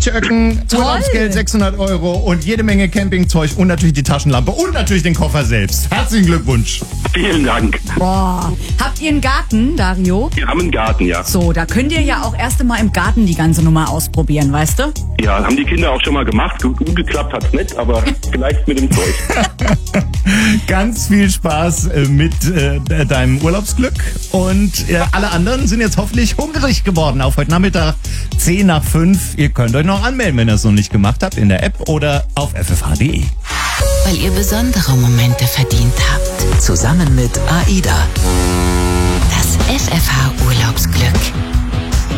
Tschöcken, Urlaubsgeld 600 € und jede Menge Campingzeug und natürlich die Taschenlampe und natürlich den Koffer selbst. Herzlichen Glückwunsch. Vielen Dank. Boah. Habt ihr einen Garten, Dario? Wir haben einen Garten, ja. So, da könnt ihr ja auch erst einmal im Garten die ganze Nummer ausprobieren, weißt du? Ja, haben die Kinder auch schon mal gemacht. Gut geklappt hat's nicht, aber vielleicht mit dem Zeug. Ganz viel Spaß mit deinem Urlaubsglück und alle anderen sind jetzt hoffentlich hungrig geworden auf heute Nachmittag 10 nach 5. Ihr könnt euch noch anmelden, wenn ihr es noch nicht gemacht habt, in der App oder auf ffh.de. Weil ihr besondere Momente verdient habt. Zusammen mit AIDA. Das FFH Urlaubsglück.